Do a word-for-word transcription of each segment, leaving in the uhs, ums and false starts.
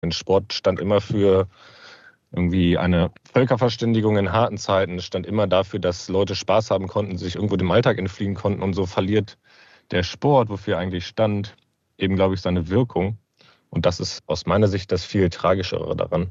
Ein Sport stand immer für irgendwie eine Völkerverständigung in harten Zeiten. Es stand immer dafür, dass Leute Spaß haben konnten, sich irgendwo dem Alltag entfliehen konnten. Und so verliert der Sport, wofür er eigentlich stand, eben, glaube ich, seine Wirkung. Und das ist aus meiner Sicht das viel Tragischere daran.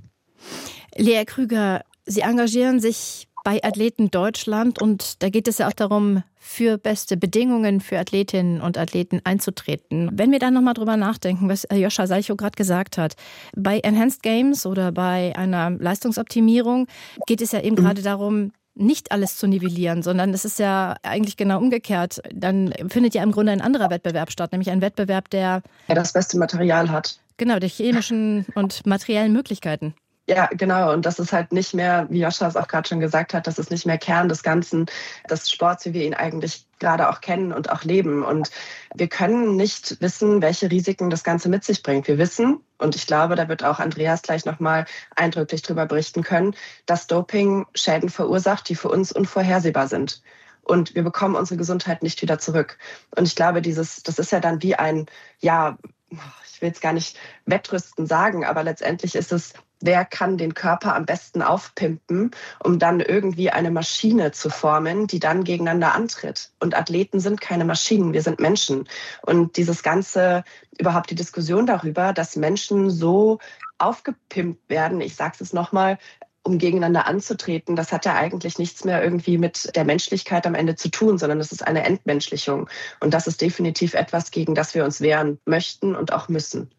Lea Krüger, Sie engagieren sich bei Athleten Deutschland und da geht es ja auch darum, für beste Bedingungen für Athletinnen und Athleten einzutreten. Wenn wir dann nochmal drüber nachdenken, was Joscha Salchow gerade gesagt hat, bei Enhanced Games oder bei einer Leistungsoptimierung geht es ja eben mhm. gerade darum, nicht alles zu nivellieren, sondern es ist ja eigentlich genau umgekehrt. Dann findet ja im Grunde ein anderer Wettbewerb statt, nämlich ein Wettbewerb, der ja, das beste Material hat. Genau, der chemischen und materiellen Möglichkeiten. Ja, genau. Und das ist halt nicht mehr, wie Joscha es auch gerade schon gesagt hat, das ist nicht mehr Kern des Ganzen, des Sports, wie wir ihn eigentlich gerade auch kennen und auch leben. Und wir können nicht wissen, welche Risiken das Ganze mit sich bringt. Wir wissen, und ich glaube, da wird auch Andreas gleich nochmal eindrücklich drüber berichten können, dass Doping Schäden verursacht, die für uns unvorhersehbar sind. Und wir bekommen unsere Gesundheit nicht wieder zurück. Und ich glaube, dieses, das ist ja dann wie ein, ja, ich will jetzt gar nicht Wettrüsten sagen, aber letztendlich ist es, wer kann den Körper am besten aufpimpen, um dann irgendwie eine Maschine zu formen, die dann gegeneinander antritt. Und Athleten sind keine Maschinen, wir sind Menschen. Und dieses ganze, überhaupt die Diskussion darüber, dass Menschen so aufgepimpt werden, ich sage es nochmal, um gegeneinander anzutreten, das hat ja eigentlich nichts mehr irgendwie mit der Menschlichkeit am Ende zu tun, sondern das ist eine Entmenschlichung. Und das ist definitiv etwas, gegen das wir uns wehren möchten und auch müssen.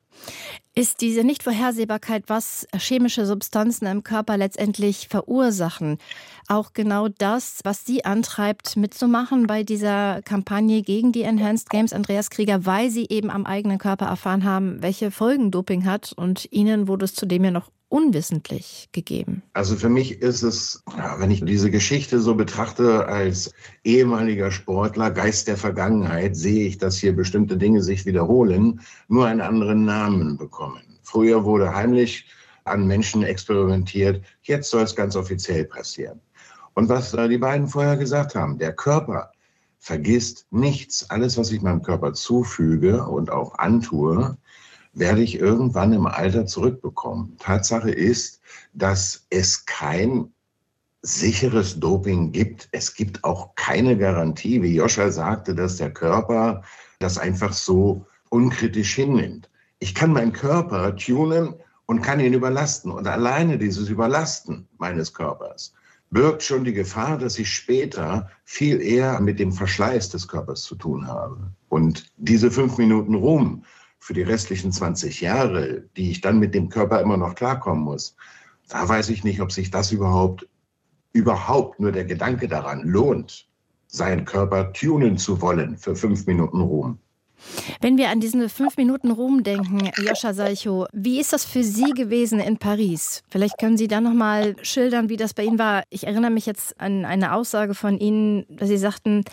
Ist diese Nichtvorhersehbarkeit, was chemische Substanzen im Körper letztendlich verursachen, auch genau das, was Sie antreibt, mitzumachen bei dieser Kampagne gegen die Enhanced Games, Andreas Krieger, weil Sie eben am eigenen Körper erfahren haben, welche Folgen Doping hat und Ihnen wurde es zudem ja noch unwissentlich gegeben? Also für mich ist es, ja, wenn ich diese Geschichte so betrachte als ehemaliger Sportler, Geist der Vergangenheit, sehe ich, dass hier bestimmte Dinge sich wiederholen, nur einen anderen Namen bekommen. Früher wurde heimlich an Menschen experimentiert, jetzt soll es ganz offiziell passieren. Und was die beiden vorher gesagt haben, der Körper vergisst nichts. Alles, was ich meinem Körper zufüge und auch antue, werde ich irgendwann im Alter zurückbekommen. Tatsache ist, dass es kein sicheres Doping gibt. Es gibt auch keine Garantie, wie Joscha sagte, dass der Körper das einfach so unkritisch hinnimmt. Ich kann meinen Körper tunen und kann ihn überlasten. Und alleine dieses Überlasten meines Körpers birgt schon die Gefahr, dass ich später viel eher mit dem Verschleiß des Körpers zu tun habe. Und diese fünf Minuten Ruhm für die restlichen zwanzig Jahre, die ich dann mit dem Körper immer noch klarkommen muss, da weiß ich nicht, ob sich das überhaupt, überhaupt nur der Gedanke daran lohnt, seinen Körper tunen zu wollen für fünf Minuten Ruhm. Wenn wir an diesen fünf Minuten Ruhm denken, Joscha Salchow, wie ist das für Sie gewesen in Paris? Vielleicht können Sie da noch mal schildern, wie das bei Ihnen war. Ich erinnere mich jetzt an eine Aussage von Ihnen, dass Sie sagten,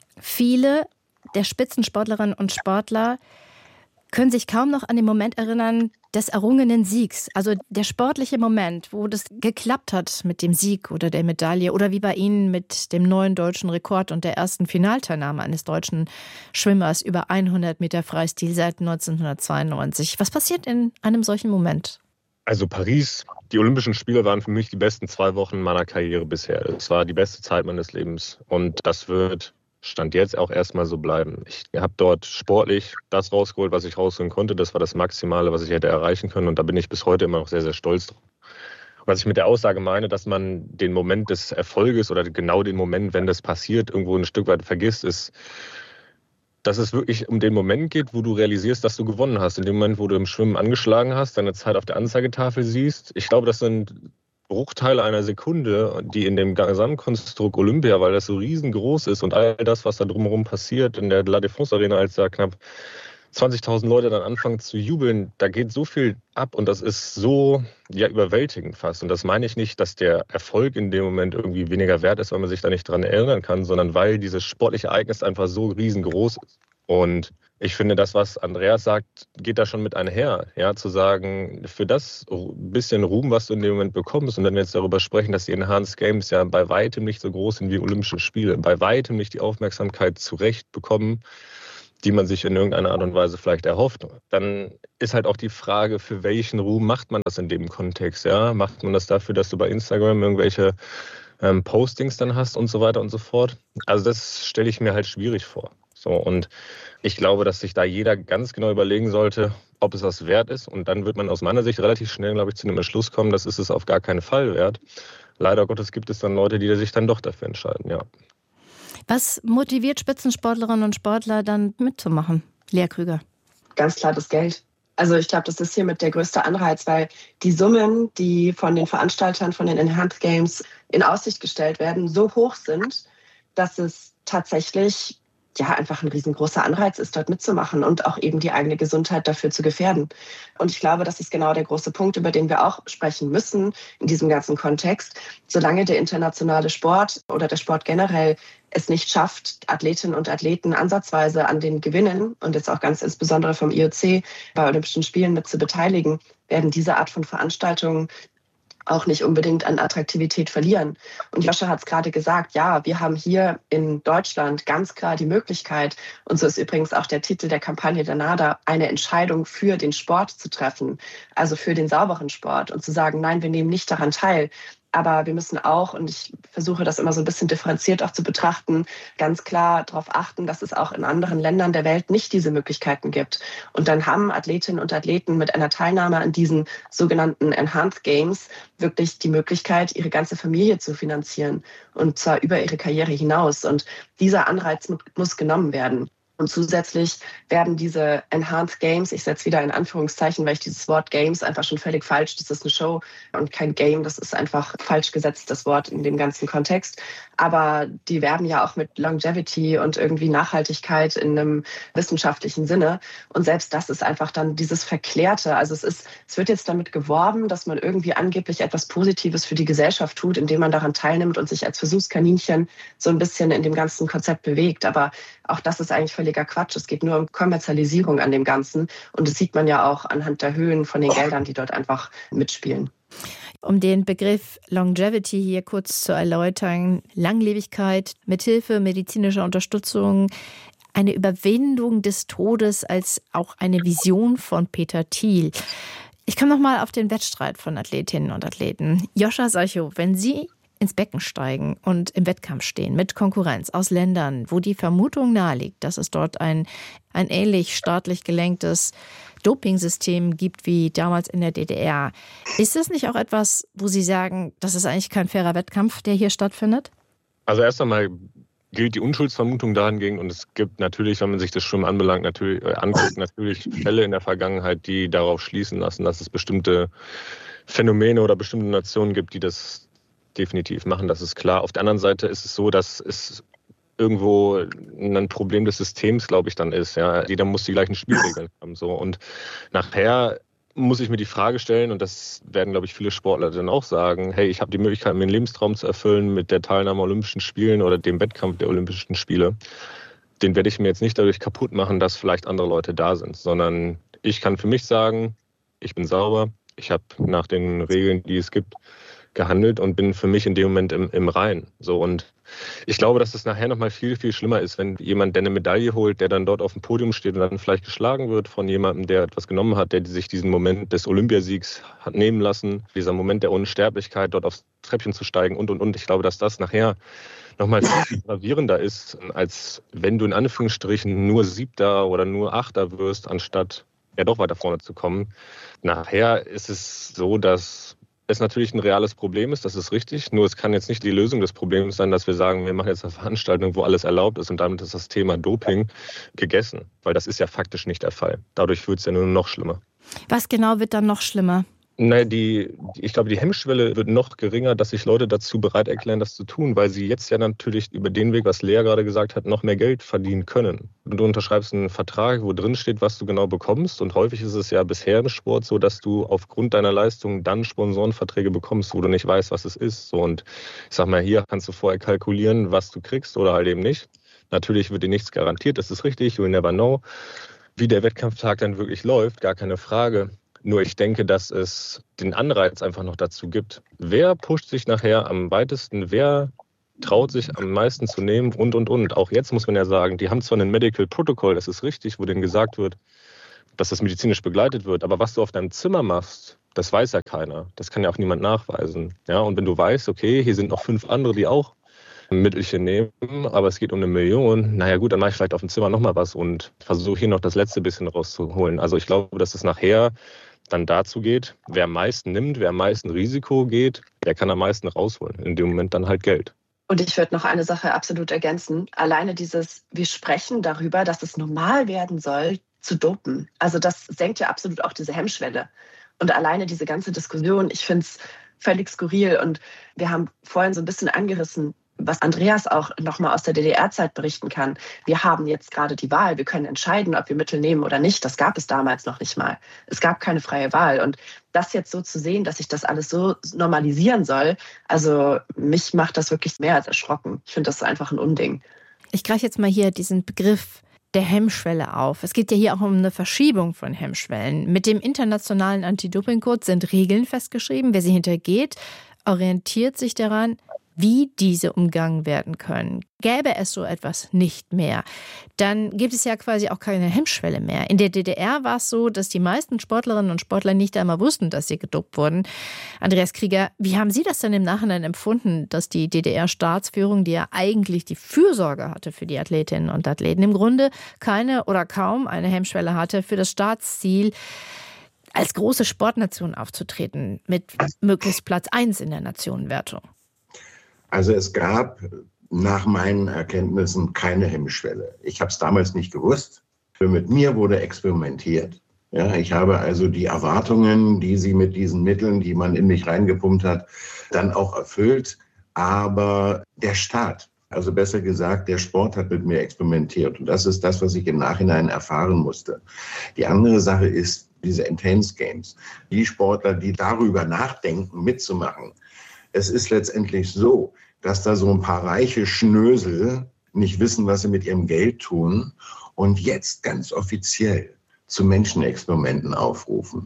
viele der Spitzensportlerinnen und Sportler können sich kaum noch an den Moment erinnern des errungenen Siegs. Also der sportliche Moment, wo das geklappt hat mit dem Sieg oder der Medaille oder wie bei Ihnen mit dem neuen deutschen Rekord und der ersten Finalteilnahme eines deutschen Schwimmers über hundert Meter Freistil seit neunzehnhundertzweiundneunzig. Was passiert in einem solchen Moment? Also Paris, die Olympischen Spiele waren für mich die besten zwei Wochen meiner Karriere bisher. Es war die beste Zeit meines Lebens und das wird Stand jetzt auch erstmal so bleiben. Ich habe dort sportlich das rausgeholt, was ich rausholen konnte. Das war das Maximale, was ich hätte erreichen können. Und da bin ich bis heute immer noch sehr, sehr stolz drauf. Was ich mit der Aussage meine, dass man den Moment des Erfolges oder genau den Moment, wenn das passiert, irgendwo ein Stück weit vergisst, ist, dass es wirklich um den Moment geht, wo du realisierst, dass du gewonnen hast. In dem Moment, wo du im Schwimmen angeschlagen hast, deine Zeit auf der Anzeigetafel siehst. Ich glaube, das sind Bruchteile einer Sekunde, die in dem Gesamtkonstrukt Olympia, weil das so riesengroß ist und all das, was da drumherum passiert in der La Défense Arena, als da knapp zwanzigtausend Leute dann anfangen zu jubeln, da geht so viel ab und das ist so ja überwältigend fast. Und das meine ich nicht, dass der Erfolg in dem Moment irgendwie weniger wert ist, weil man sich da nicht dran erinnern kann, sondern weil dieses sportliche Ereignis einfach so riesengroß ist. Und ich finde, das, was Andreas sagt, geht da schon mit einher. Ja, zu sagen, für das bisschen Ruhm, was du in dem Moment bekommst, und wenn wir jetzt darüber sprechen, dass die Enhanced Games ja bei weitem nicht so groß sind wie Olympische Spiele, bei weitem nicht die Aufmerksamkeit zurecht bekommen, die man sich in irgendeiner Art und Weise vielleicht erhofft. Dann ist halt auch die Frage, für welchen Ruhm macht man das in dem Kontext? Ja? Macht man das dafür, dass du bei Instagram irgendwelche ähm, Postings dann hast und so weiter und so fort? Also das stelle ich mir halt schwierig vor. So, und ich glaube, dass sich da jeder ganz genau überlegen sollte, ob es das wert ist. Und dann wird man aus meiner Sicht relativ schnell, glaube ich, zu einem Entschluss kommen, das ist es auf gar keinen Fall wert. Leider Gottes gibt es dann Leute, die sich dann doch dafür entscheiden, ja. Was motiviert Spitzensportlerinnen und Sportler dann mitzumachen? Lea Krüger. Ganz klar das Geld. Also ich glaube, das ist hiermit der größte Anreiz, weil die Summen, die von den Veranstaltern von den Enhanced Games in Aussicht gestellt werden, so hoch sind, dass es tatsächlich ja einfach ein riesengroßer Anreiz ist, dort mitzumachen und auch eben die eigene Gesundheit dafür zu gefährden. Und ich glaube, das ist genau der große Punkt, über den wir auch sprechen müssen in diesem ganzen Kontext. Solange der internationale Sport oder der Sport generell es nicht schafft, Athletinnen und Athleten ansatzweise an den Gewinnen und jetzt auch ganz insbesondere vom I O C bei Olympischen Spielen mit zu beteiligen, werden diese Art von Veranstaltungen auch nicht unbedingt an Attraktivität verlieren. Und Joscha hat es gerade gesagt, ja, wir haben hier in Deutschland ganz klar die Möglichkeit, und so ist übrigens auch der Titel der Kampagne der NADA, eine Entscheidung für den Sport zu treffen, also für den sauberen Sport und zu sagen, nein, wir nehmen nicht daran teil. Aber wir müssen auch, und ich versuche das immer so ein bisschen differenziert auch zu betrachten, ganz klar darauf achten, dass es auch in anderen Ländern der Welt nicht diese Möglichkeiten gibt. Und dann haben Athletinnen und Athleten mit einer Teilnahme an diesen sogenannten Enhanced Games wirklich die Möglichkeit, ihre ganze Familie zu finanzieren. Und zwar über ihre Karriere hinaus. Und dieser Anreiz muss genommen werden. Und zusätzlich werden diese Enhanced Games, ich setze wieder in Anführungszeichen, weil ich dieses Wort Games einfach schon völlig falsch, das ist eine Show und kein Game, das ist einfach falsch gesetzt, das Wort in dem ganzen Kontext. Aber die werben ja auch mit Longevity und irgendwie Nachhaltigkeit in einem wissenschaftlichen Sinne. Und selbst das ist einfach dann dieses Verklärte. Also es ist, es wird jetzt damit geworben, dass man irgendwie angeblich etwas Positives für die Gesellschaft tut, indem man daran teilnimmt und sich als Versuchskaninchen so ein bisschen in dem ganzen Konzept bewegt. Aber auch das ist eigentlich völliger Quatsch. Es geht nur um Kommerzialisierung an dem Ganzen. Und das sieht man ja auch anhand der Höhen von den Geldern, die dort einfach mitspielen. Um den Begriff Longevity hier kurz zu erläutern, Langlebigkeit mithilfe medizinischer Unterstützung, eine Überwindung des Todes als auch eine Vision von Peter Thiel. Ich komme nochmal auf den Wettstreit von Athletinnen und Athleten. Joscha Seichow, wenn Sie ins Becken steigen und im Wettkampf stehen mit Konkurrenz aus Ländern, wo die Vermutung naheliegt, dass es dort ein, ein ähnlich staatlich gelenktes Dopingsystem gibt wie damals in der D D R. Ist das nicht auch etwas, wo Sie sagen, das ist eigentlich kein fairer Wettkampf, der hier stattfindet? Also erst einmal gilt die Unschuldsvermutung dahingehend und es gibt natürlich, wenn man sich das Schwimmen anbelangt, natürlich, äh, anguckt, natürlich Fälle in der Vergangenheit, die darauf schließen lassen, dass es bestimmte Phänomene oder bestimmte Nationen gibt, die das definitiv machen, das ist klar. Auf der anderen Seite ist es so, dass es irgendwo ein Problem des Systems, glaube ich, dann ist. Ja, jeder muss die gleichen Spielregeln haben. So. Und nachher muss ich mir die Frage stellen, und das werden, glaube ich, viele Sportler dann auch sagen, hey, ich habe die Möglichkeit, mir einen Lebenstraum zu erfüllen mit der Teilnahme an Olympischen Spielen oder dem Wettkampf der Olympischen Spiele. Den werde ich mir jetzt nicht dadurch kaputt machen, dass vielleicht andere Leute da sind, sondern ich kann für mich sagen, ich bin sauber, ich habe nach den Regeln, die es gibt, gehandelt und bin für mich in dem Moment im, im Reinen. So, und ich glaube, dass es nachher noch mal viel, viel schlimmer ist, wenn jemand, der eine Medaille holt, der dann dort auf dem Podium steht und dann vielleicht geschlagen wird von jemandem, der etwas genommen hat, der sich diesen Moment des Olympiasiegs hat nehmen lassen, dieser Moment der Unsterblichkeit, dort aufs Treppchen zu steigen und, und, und. Ich glaube, dass das nachher noch mal viel gravierender ist, als wenn du in Anführungsstrichen nur Siebter oder nur Achter wirst, anstatt ja doch weiter vorne zu kommen. Nachher ist es so, dass es natürlich ein reales Problem ist, das ist richtig. Nur es kann jetzt nicht die Lösung des Problems sein, dass wir sagen, wir machen jetzt eine Veranstaltung, wo alles erlaubt ist und damit ist das Thema Doping gegessen. Weil das ist ja faktisch nicht der Fall. Dadurch wird es ja nur noch schlimmer. Was genau wird dann noch schlimmer? Naja, die, ich glaube, die Hemmschwelle wird noch geringer, dass sich Leute dazu bereit erklären, das zu tun, weil sie jetzt ja natürlich über den Weg, was Lea gerade gesagt hat, noch mehr Geld verdienen können. Und du unterschreibst einen Vertrag, wo drin steht, was du genau bekommst. Und häufig ist es ja bisher im Sport so, dass du aufgrund deiner Leistung dann Sponsorenverträge bekommst, wo du nicht weißt, was es ist. So, und ich sag mal, hier kannst du vorher kalkulieren, was du kriegst oder halt eben nicht. Natürlich wird dir nichts garantiert, das ist richtig, you'll never know. Wie der Wettkampftag dann wirklich läuft, gar keine Frage. Nur ich denke, dass es den Anreiz einfach noch dazu gibt. Wer pusht sich nachher am weitesten? Wer traut sich am meisten zu nehmen und, und, und. Auch jetzt muss man ja sagen, die haben zwar ein Medical Protocol, das ist richtig, wo denen gesagt wird, dass das medizinisch begleitet wird, aber was du auf deinem Zimmer machst, das weiß ja keiner. Das kann ja auch niemand nachweisen. Ja, und wenn du weißt, okay, hier sind noch fünf andere, die auch ein Mittelchen nehmen, aber es geht um eine Million, naja gut, dann mache ich vielleicht auf dem Zimmer nochmal was und versuche hier noch das letzte bisschen rauszuholen. Also ich glaube, dass es nachher dann dazu geht, wer am meisten nimmt, wer am meisten Risiko geht, der kann am meisten rausholen. In dem Moment dann halt Geld. Und ich würde noch eine Sache absolut ergänzen. Alleine dieses, wir sprechen darüber, dass es normal werden soll, zu dopen. Also das senkt ja absolut auch diese Hemmschwelle. Und alleine diese ganze Diskussion, ich finde es völlig skurril. Und wir haben vorhin so ein bisschen angerissen, was Andreas auch nochmal aus der D D R-Zeit berichten kann. Wir haben jetzt gerade die Wahl. Wir können entscheiden, ob wir Mittel nehmen oder nicht. Das gab es damals noch nicht mal. Es gab keine freie Wahl. Und das jetzt so zu sehen, dass sich das alles so normalisieren soll, also mich macht das wirklich mehr als erschrocken. Ich finde das einfach ein Unding. Ich greife jetzt mal hier diesen Begriff der Hemmschwelle auf. Es geht ja hier auch um eine Verschiebung von Hemmschwellen. Mit dem internationalen Anti-Doping-Code sind Regeln festgeschrieben. Wer sie hintergeht, orientiert sich daran, wie diese umgangen werden können. Gäbe es so etwas nicht mehr, dann gibt es ja quasi auch keine Hemmschwelle mehr. In der D D R war es so, dass die meisten Sportlerinnen und Sportler nicht einmal wussten, dass sie gedopt wurden. Andreas Krieger, wie haben Sie das denn im Nachhinein empfunden, dass die D D R-Staatsführung, die ja eigentlich die Fürsorge hatte für die Athletinnen und Athleten, im Grunde keine oder kaum eine Hemmschwelle hatte für das Staatsziel, als große Sportnation aufzutreten, mit möglichst Platz eins in der Nationenwertung? Also es gab nach meinen Erkenntnissen keine Hemmschwelle. Ich habe es damals nicht gewusst. Mit mir wurde experimentiert. Ja, ich habe also die Erwartungen, die sie mit diesen Mitteln, die man in mich reingepumpt hat, dann auch erfüllt. Aber der Staat, also besser gesagt, der Sport hat mit mir experimentiert. Und das ist das, was ich im Nachhinein erfahren musste. Die andere Sache ist diese Enhanced Games. Die Sportler, die darüber nachdenken, mitzumachen. Es ist letztendlich so, dass da so ein paar reiche Schnösel nicht wissen, was sie mit ihrem Geld tun und jetzt ganz offiziell zu Menschenexperimenten aufrufen.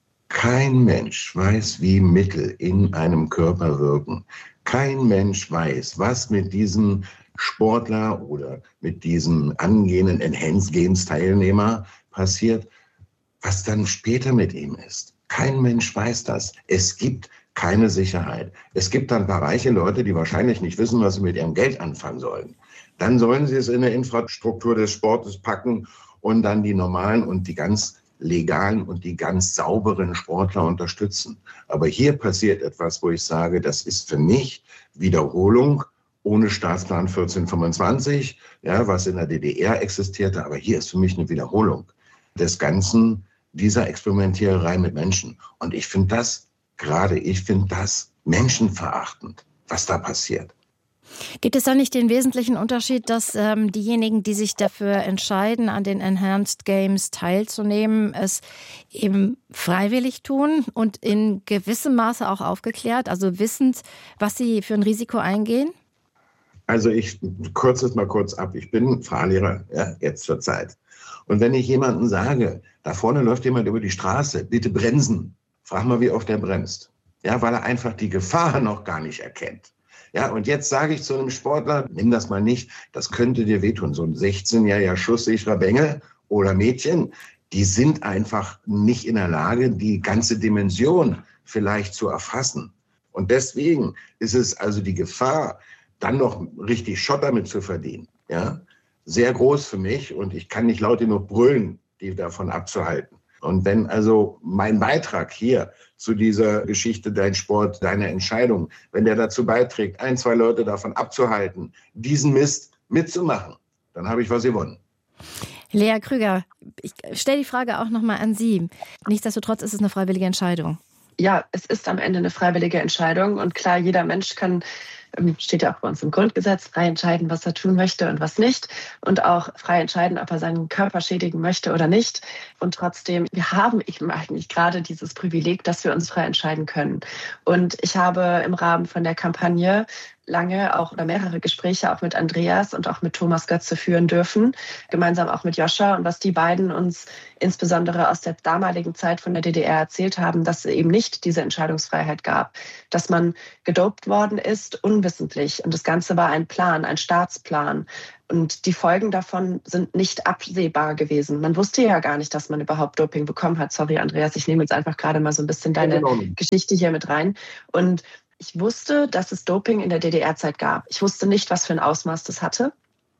Kein Mensch weiß, wie Mittel in einem Körper wirken. Kein Mensch weiß, was mit diesem Sportler oder mit diesem angehenden Enhanced Games Teilnehmer passiert, was dann später mit ihm ist. Kein Mensch weiß das. Es gibt keine Sicherheit. Es gibt dann ein paar reiche Leute, die wahrscheinlich nicht wissen, was sie mit ihrem Geld anfangen sollen. Dann sollen sie es in der Infrastruktur des Sportes packen und dann die normalen und die ganz legalen und die ganz sauberen Sportler unterstützen. Aber hier passiert etwas, wo ich sage, das ist für mich Wiederholung ohne Staatsplan vierzehn fünfundzwanzig, ja, was in der D D R existierte. Aber hier ist für mich eine Wiederholung des Ganzen, dieser Experimentiererei mit Menschen. Und ich finde das Gerade ich finde das menschenverachtend, was da passiert. Gibt es da nicht den wesentlichen Unterschied, dass ähm, diejenigen, die sich dafür entscheiden, an den Enhanced Games teilzunehmen, es eben freiwillig tun und in gewissem Maße auch aufgeklärt, also wissend, was sie für ein Risiko eingehen? Also ich kürze es mal kurz ab. Ich bin Fahrlehrer, ja, jetzt zur Zeit. Und wenn ich jemandem sage, da vorne läuft jemand über die Straße, bitte bremsen. Frag mal, wie oft er bremst. Ja, weil er einfach die Gefahr noch gar nicht erkennt. Ja, und jetzt sage ich zu einem Sportler, nimm das mal nicht, das könnte dir wehtun. So ein sechzehnjähriger schusssicherer Bengel oder Mädchen, die sind einfach nicht in der Lage, die ganze Dimension vielleicht zu erfassen. Und deswegen ist es also die Gefahr, dann noch richtig Schott damit zu verdienen, ja, sehr groß für mich. Und ich kann nicht laut genug brüllen, die davon abzuhalten. Und wenn also mein Beitrag hier zu dieser Geschichte, dein Sport, deine Entscheidung, wenn der dazu beiträgt, ein, zwei Leute davon abzuhalten, diesen Mist mitzumachen, dann habe ich was gewonnen. Lea Krüger, ich stelle die Frage auch nochmal an Sie. Nichtsdestotrotz ist es eine freiwillige Entscheidung. Ja, es ist am Ende eine freiwillige Entscheidung. Und klar, jeder Mensch kann, steht ja auch bei uns im Grundgesetz, frei entscheiden, was er tun möchte und was nicht. Und auch frei entscheiden, ob er seinen Körper schädigen möchte oder nicht. Und trotzdem, wir haben eben eigentlich gerade dieses Privileg, dass wir uns frei entscheiden können. Und ich habe im Rahmen von der Kampagne lange auch oder mehrere Gespräche auch mit Andreas und auch mit Thomas Götze führen dürfen, gemeinsam auch mit Joscha. Und was die beiden uns insbesondere aus der damaligen Zeit von der D D R erzählt haben, dass es eben nicht diese Entscheidungsfreiheit gab, dass man gedopt worden ist, unwissentlich. Und das Ganze war ein Plan, ein Staatsplan. Und die Folgen davon sind nicht absehbar gewesen. Man wusste ja gar nicht, dass man überhaupt Doping bekommen hat. Sorry, Andreas, ich nehme jetzt einfach gerade mal so ein bisschen deine Geschichte hier mit rein. Und ich wusste, dass es Doping in der D D R-Zeit gab. Ich wusste nicht, was für ein Ausmaß das hatte.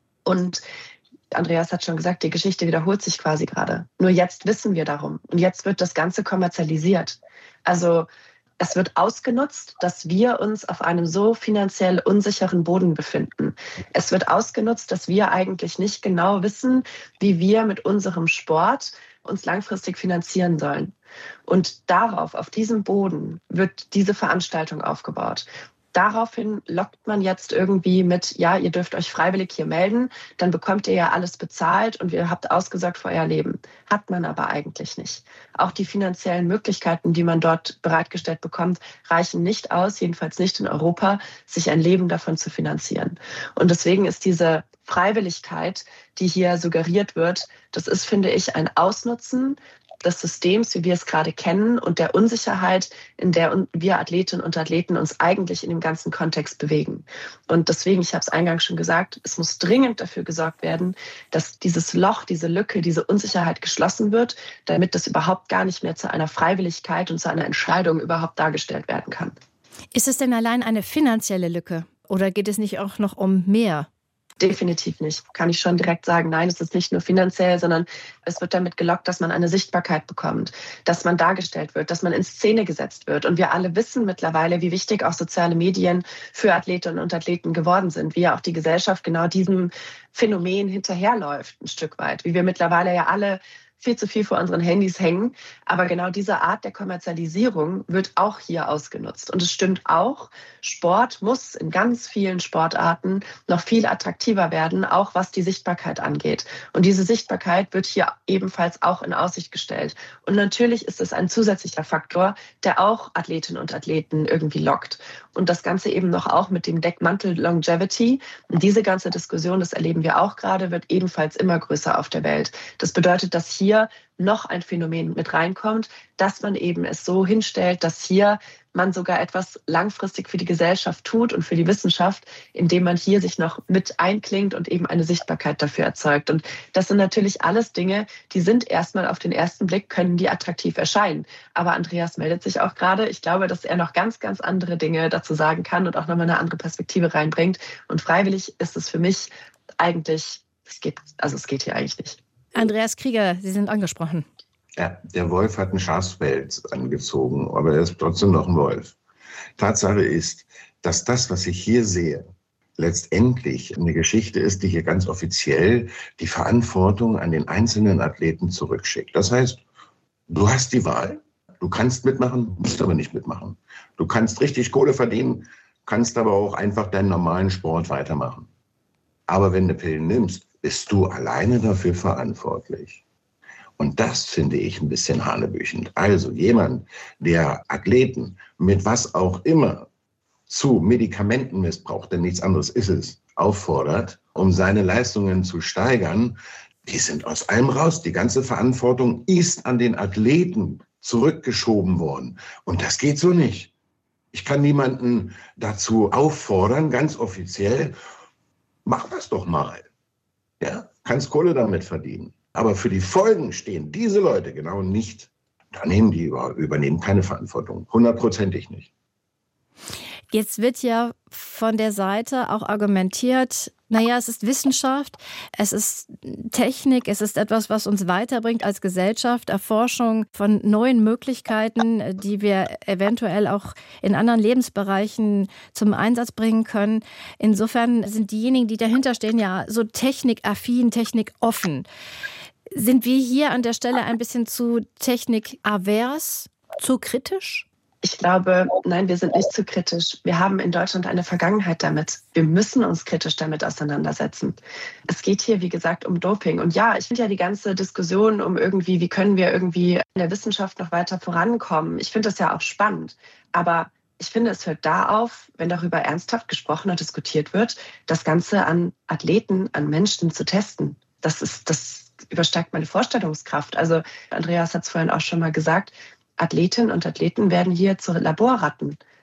Und Andreas hat schon gesagt, die Geschichte wiederholt sich quasi gerade. Nur jetzt wissen wir darum. Und jetzt wird das Ganze kommerzialisiert. Also es wird ausgenutzt, dass wir uns auf einem so finanziell unsicheren Boden befinden. Es wird ausgenutzt, dass wir eigentlich nicht genau wissen, wie wir mit unserem Sport uns langfristig finanzieren sollen. Und darauf, auf diesem Boden, wird diese Veranstaltung aufgebaut. Daraufhin lockt man jetzt irgendwie mit, ja, ihr dürft euch freiwillig hier melden, dann bekommt ihr ja alles bezahlt und ihr habt ausgesorgt für euer Leben. Hat man aber eigentlich nicht. Auch die finanziellen Möglichkeiten, die man dort bereitgestellt bekommt, reichen nicht aus, jedenfalls nicht in Europa, sich ein Leben davon zu finanzieren. Und deswegen ist diese Freiwilligkeit, die hier suggeriert wird, das ist, finde ich, ein Ausnutzen des Systems, wie wir es gerade kennen, und der Unsicherheit, in der wir Athletinnen und Athleten uns eigentlich in dem ganzen Kontext bewegen. Und deswegen, ich habe es eingangs schon gesagt, es muss dringend dafür gesorgt werden, dass dieses Loch, diese Lücke, diese Unsicherheit geschlossen wird, damit das überhaupt gar nicht mehr zu einer Freiwilligkeit und zu einer Entscheidung überhaupt dargestellt werden kann. Ist es denn allein eine finanzielle Lücke oder geht es nicht auch noch um mehr? Definitiv nicht. Kann ich schon direkt sagen, nein, es ist nicht nur finanziell, sondern es wird damit gelockt, dass man eine Sichtbarkeit bekommt, dass man dargestellt wird, dass man in Szene gesetzt wird. Und wir alle wissen mittlerweile, wie wichtig auch soziale Medien für Athletinnen und Athleten geworden sind, wie ja auch die Gesellschaft genau diesem Phänomen hinterherläuft, ein Stück weit. Wie wir mittlerweile ja alle viel zu viel vor unseren Handys hängen. Aber genau diese Art der Kommerzialisierung wird auch hier ausgenutzt. Und es stimmt auch, Sport muss in ganz vielen Sportarten noch viel attraktiver werden, auch was die Sichtbarkeit angeht. Und diese Sichtbarkeit wird hier ebenfalls auch in Aussicht gestellt. Und natürlich ist es ein zusätzlicher Faktor, der auch Athletinnen und Athleten irgendwie lockt. Und das Ganze eben noch auch mit dem Deckmantel Longevity. Und diese ganze Diskussion, das erleben wir auch gerade, wird ebenfalls immer größer auf der Welt. Das bedeutet, dass hier noch ein Phänomen mit reinkommt, dass man eben es so hinstellt, dass hier man sogar etwas langfristig für die Gesellschaft tut und für die Wissenschaft, indem man hier sich noch mit einklingt und eben eine Sichtbarkeit dafür erzeugt. Und das sind natürlich alles Dinge, die sind erstmal auf den ersten Blick, können die attraktiv erscheinen. Aber Andreas meldet sich auch gerade. Ich glaube, dass er noch ganz, ganz andere Dinge dazu sagen kann und auch nochmal eine andere Perspektive reinbringt. Und freiwillig ist es für mich eigentlich, es geht, also es geht hier eigentlich nicht. Andreas Krieger, Sie sind angesprochen. Ja, der Wolf hat einen Schafspelz angezogen, aber er ist trotzdem noch ein Wolf. Tatsache ist, dass das, was ich hier sehe, letztendlich eine Geschichte ist, die hier ganz offiziell die Verantwortung an den einzelnen Athleten zurückschickt. Das heißt, du hast die Wahl, du kannst mitmachen, musst aber nicht mitmachen. Du kannst richtig Kohle verdienen, kannst aber auch einfach deinen normalen Sport weitermachen. Aber wenn du Pillen nimmst, bist du alleine dafür verantwortlich. Und das finde ich ein bisschen hanebüchend. Also jemand, der Athleten mit was auch immer zu Medikamentenmissbrauch, denn nichts anderes ist es, auffordert, um seine Leistungen zu steigern, die sind aus allem raus. Die ganze Verantwortung ist an den Athleten zurückgeschoben worden. Und das geht so nicht. Ich kann niemanden dazu auffordern, ganz offiziell, mach das doch mal. Ja, kannst Kohle damit verdienen. Aber für die Folgen stehen diese Leute genau nicht. Da nehmen die übernehmen keine Verantwortung. Hundertprozentig nicht. Jetzt wird ja von der Seite auch argumentiert, naja, es ist Wissenschaft, es ist Technik, es ist etwas, was uns weiterbringt als Gesellschaft, Erforschung von neuen Möglichkeiten, die wir eventuell auch in anderen Lebensbereichen zum Einsatz bringen können. Insofern sind diejenigen, die dahinter stehen, ja so technikaffin, technikoffen. Sind wir hier an der Stelle ein bisschen zu technikavers, zu kritisch? Ich glaube, nein, wir sind nicht zu kritisch. Wir haben in Deutschland eine Vergangenheit damit. Wir müssen uns kritisch damit auseinandersetzen. Es geht hier, wie gesagt, um Doping. Und ja, ich finde ja die ganze Diskussion um irgendwie, wie können wir irgendwie in der Wissenschaft noch weiter vorankommen. Ich finde das ja auch spannend. Aber ich finde, es hört da auf, wenn darüber ernsthaft gesprochen und diskutiert wird, das Ganze an Athleten, an Menschen zu testen. Das ist, das übersteigt meine Vorstellungskraft. Also Andreas hat es vorhin auch schon mal gesagt, Athletinnen und Athleten werden hier zu Laborratten.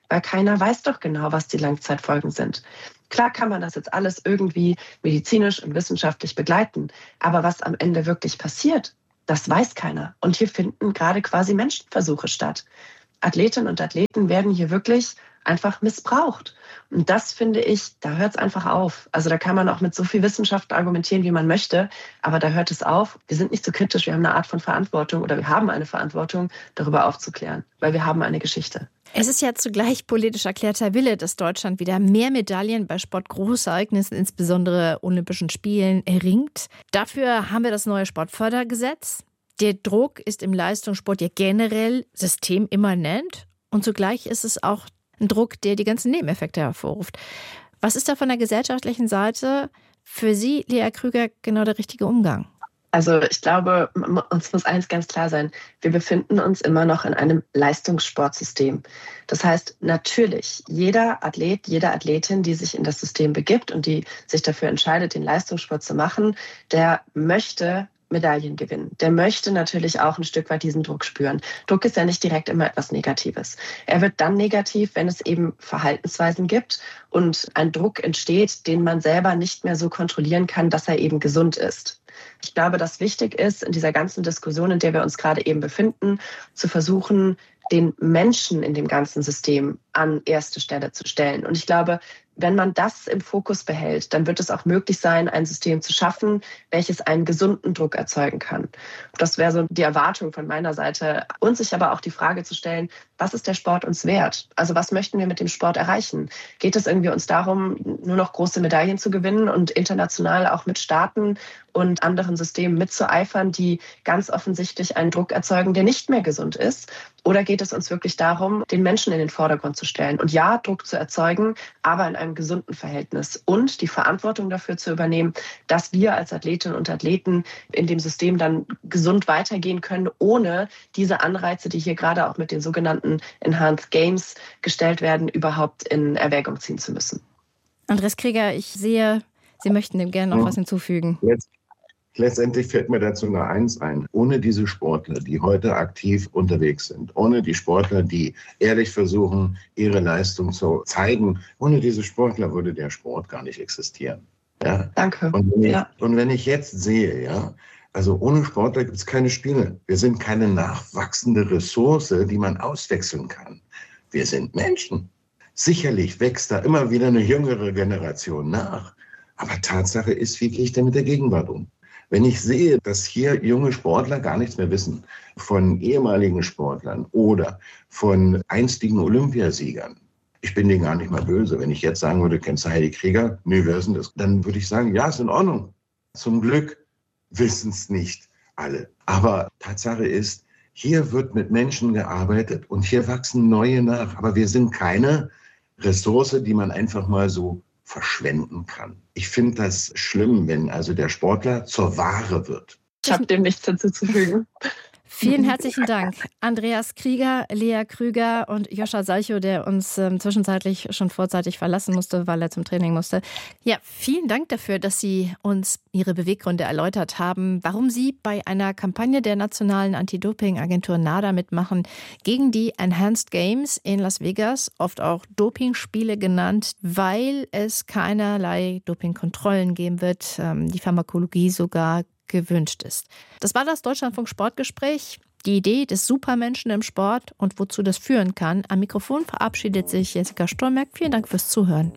weil keiner weiß doch genau, was die Langzeitfolgen sind. Klar kann man das jetzt alles irgendwie medizinisch und wissenschaftlich begleiten, aber was am Ende wirklich passiert, das weiß keiner. Und hier finden gerade quasi Menschenversuche statt. Athletinnen und Athleten werden hier wirklich einfach missbraucht. Und das finde ich, da hört es einfach auf. Also da kann man auch mit so viel Wissenschaft argumentieren, wie man möchte, aber da hört es auf. Wir sind nicht so kritisch, wir haben eine Art von Verantwortung oder wir haben eine Verantwortung, darüber aufzuklären, weil wir haben eine Geschichte. Es ist ja zugleich politisch erklärter Wille, dass Deutschland wieder mehr Medaillen bei Sportgroßereignissen, insbesondere Olympischen Spielen, erringt. Dafür haben wir das neue Sportfördergesetz. Der Druck ist im Leistungssport ja generell systemimmanent und zugleich ist es auch ein Druck, der die ganzen Nebeneffekte hervorruft. Was ist da von der gesellschaftlichen Seite für Sie, Lea Krüger, genau der richtige Umgang? Also ich glaube, uns muss eins ganz klar sein, wir befinden uns immer noch in einem Leistungssportsystem. Das heißt, natürlich, jeder Athlet, jede Athletin, die sich in das System begibt und die sich dafür entscheidet, den Leistungssport zu machen, der möchte Medaillen gewinnen. Der möchte natürlich auch ein Stück weit diesen Druck spüren. Druck ist ja nicht direkt immer etwas Negatives. Er wird dann negativ, wenn es eben Verhaltensweisen gibt und ein Druck entsteht, den man selber nicht mehr so kontrollieren kann, dass er eben gesund ist. Ich glaube, dass wichtig ist, in dieser ganzen Diskussion, in der wir uns gerade eben befinden, zu versuchen, den Menschen in dem ganzen System an erste Stelle zu stellen. Und ich glaube, wenn man das im Fokus behält, dann wird es auch möglich sein, ein System zu schaffen, welches einen gesunden Druck erzeugen kann. Das wäre so die Erwartung von meiner Seite. Und sich aber auch die Frage zu stellen, was ist der Sport uns wert? Also was möchten wir mit dem Sport erreichen? Geht es irgendwie uns darum, nur noch große Medaillen zu gewinnen und international auch mit Staaten und anderen Systemen mitzueifern, die ganz offensichtlich einen Druck erzeugen, der nicht mehr gesund ist? Oder geht es uns wirklich darum, den Menschen in den Vordergrund zu stellen und ja, Druck zu erzeugen, aber in einem gesunden Verhältnis und die Verantwortung dafür zu übernehmen, dass wir als Athletinnen und Athleten in dem System dann gesund weitergehen können, ohne diese Anreize, die hier gerade auch mit den sogenannten Enhanced Games gestellt werden, überhaupt in Erwägung ziehen zu müssen. Andreas Krieger, ich sehe, Sie möchten dem gerne noch was hinzufügen. Jetzt. Letztendlich fällt mir dazu nur eins ein. Ohne diese Sportler, die heute aktiv unterwegs sind, ohne die Sportler, die ehrlich versuchen, ihre Leistung zu zeigen, ohne diese Sportler würde der Sport gar nicht existieren. Ja? Danke. Und wenn, ich, ja. und wenn ich jetzt sehe, ja, also ohne Sportler gibt es keine Spiele. Wir sind keine nachwachsende Ressource, die man auswechseln kann. Wir sind Menschen. Sicherlich wächst da immer wieder eine jüngere Generation nach. Aber Tatsache ist, wie gehe ich denn mit der Gegenwart um? Wenn ich sehe, dass hier junge Sportler gar nichts mehr wissen von ehemaligen Sportlern oder von einstigen Olympiasiegern, ich bin denen gar nicht mal böse. Wenn ich jetzt sagen würde, kennst du Heidi Krieger? Nee, wer ist denn das? Dann würde ich sagen, ja, ist in Ordnung. Zum Glück wissen es nicht alle. Aber Tatsache ist, hier wird mit Menschen gearbeitet und hier wachsen neue nach. Aber wir sind keine Ressource, die man einfach mal so verschwenden kann. Ich finde das schlimm, wenn also der Sportler zur Ware wird. Ich habe dem nichts hinzuzufügen. Vielen herzlichen Dank. Andreas Krieger, Lea Krüger und Joscha Salchow, der uns ähm, zwischenzeitlich schon vorzeitig verlassen musste, weil er zum Training musste. Ja, vielen Dank dafür, dass Sie uns Ihre Beweggründe erläutert haben, warum Sie bei einer Kampagne der nationalen Anti-Doping-Agentur NADA mitmachen gegen die Enhanced Games in Las Vegas, oft auch Dopingspiele genannt, weil es keinerlei Dopingkontrollen geben wird, ähm, die Pharmakologie sogar gewünscht ist. Das war das Deutschlandfunk-Sportgespräch. Die Idee des Supermenschen im Sport und wozu das führen kann. Am Mikrofon verabschiedet sich Jessica Stolmerk. Vielen Dank fürs Zuhören.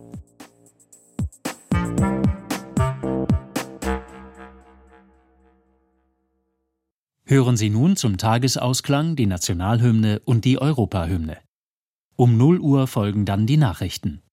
Hören Sie nun zum Tagesausklang die Nationalhymne und die Europahymne. Um null Uhr folgen dann die Nachrichten.